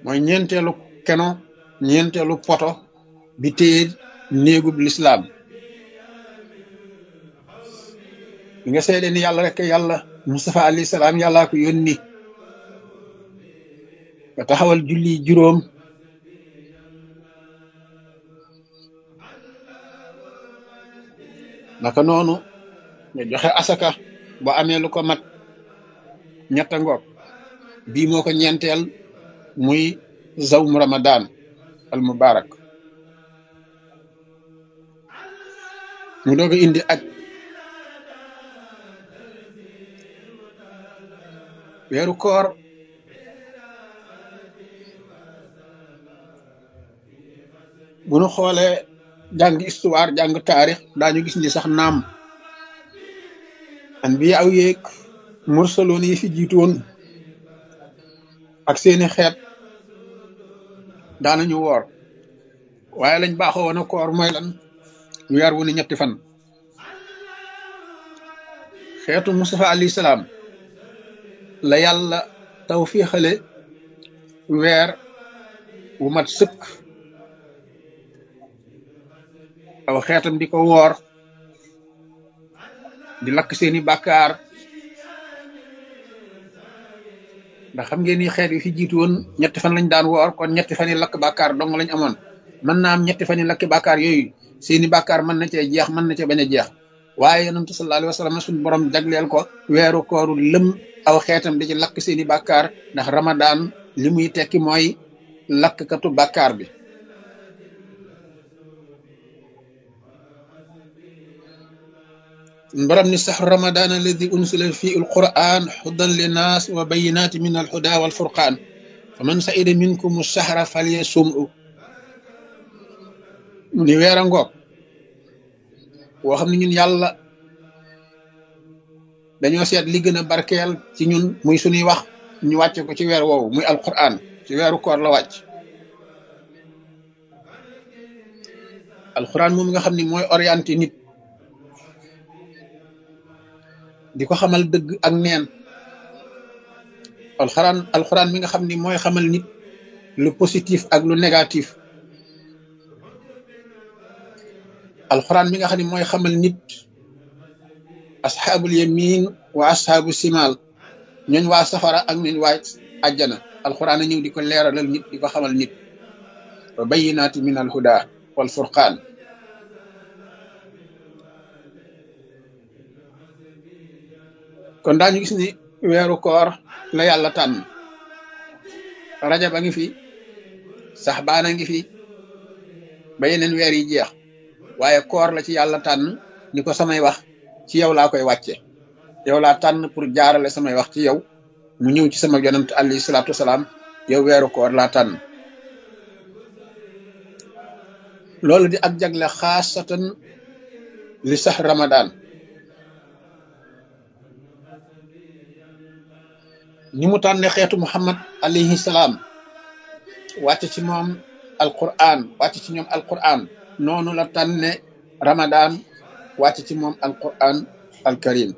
mooy ñeenteelu keno ñeenteelu poto bi téye néegub lislaam bi nga seede ni yàlla rek yàlla Mustafa alayhi salaam yàllaa ko yónni nga taxawal julli juróom naka noonu nga joxe asaka boo amee lu ko mat ñetta ngoog bii moo ko ñeenteel muy zawmu ramadan al mubarak mu doog a indi aj weeru koor bu nu xoolee jàng histoire jàng taarix daañu gis ni sax naam anbiya aw yeeg mursaloon yi fi jiitu woon ak seeni xeet daanañu woor waaye lañ baaxoo woon a koor mooy lan weer wu ne ñetti fan xeetu Mustafa alayhi salaam la yàlla tawfiixale weer wu mat sëkk aw xeetam di ko woor di lakk seeni bàkkaar ndax xam ngeen ni xeet yi fi jiitu woon ñetti fan lañ daan woor kon ñetti fan yi lakk bàkkaar dong lañ amoon mën naa am ñetti fan yi lakki bàkkaar yooyu seeni bàkkaar mën na cee jeex mën na cee bañ a jeex waaye yonent sallallahu alayhi wa sallam suñu borom jagleel ko weeru kooru lëm aw xeetam di ci lakk seeni bàkkaar ndax Ramadan li muy tekki mooy lakkatu bàkkaar bi borom ni sax ramadan alladi unsila fi alquran hudan linnas wa bayinati min alhuda walfurqan faman saida minkum shahra falyasum'u mu ni weer a ngoog woo xam ne ñun yàlla dañoo seet li gën a barkeel ci ñun muy suñuy wax ñu wàcce ko ci weer woowu muy alquran ci weeru koor la wàcc alquran moom nga xam ni mooy orienté nit di ko xamal dëgg ak neen alxuraan mi nga xam ni mooy xamal nit lu positif ak lu négatif alxuraan mi nga xam ni mooy xamal nit asxaabul yamin wa asxaabu simal ñooñ waa safara ak ñooñ waa àjjana alxuraan a ñëw di ko leeralal nit di ko xamal nit wa bayinaati min alhuda wal furqaan kon daañu gis ni weeru koor la yàlla tànn rajab a ngi fi saxbaan a ngi fi ba yeneen weer yi jeex waaye koor la ci yàlla tànn ni ko samay wax ci yow laa koy wàcce yow laa tànn pour jaarale samay wax ci yow mu ñëw ci sama yonent alayhi salaatu wasalaam yow weeru koor laa tànn loolu di ak jagle xaasatan li sax ramadan ni mu tànne xeetu muhammad alayhi salaam wàcc ci moom alquran wàcc ci ñoom alquran noonu la tànne ramadan wàcc ci moom alquran alkarim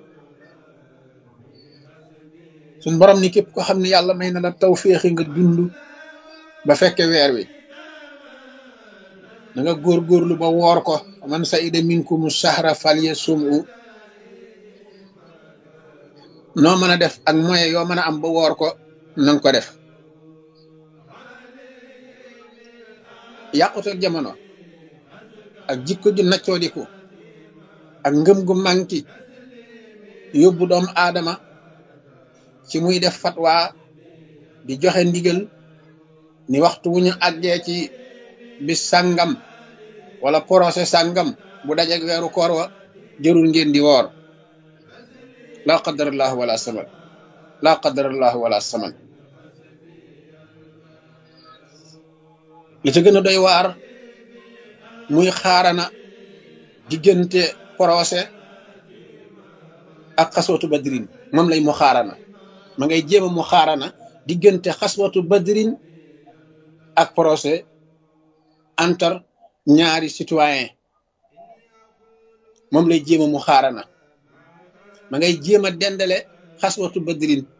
suñ borom ni képp ko xam ne yàlla may na la tawféexi nga dund ba fekke weer wi da nga góorgóorlu ba woor ko man saida minkum shahra falyasum'u noo mën a def ak moyen yoo mën a am ba woor ko nanga ko def yàqutal jamono ak jikko ju naccoodiku ak ngëm gu manki yóbbu doomu aadama ci muy def fatwa di joxe ndigal ni waxtu wu ñu àggee ci bis sàngam wala procès sàngam bu dajeg weeru koor wa jërul ngeen di woor laa qadarallahu wala saman laa qadarallahu wala saman li ci gën a doy waar muy xaarana diggante procès ak xaswatu badrin moom lay mu xaarana ma ngay jéema mu xaarana diggante xaswatu badrin ak procès entre ñaari citoyen moom lay jéema mu xaarana ma ngay jéem a dendale xaswatu badrin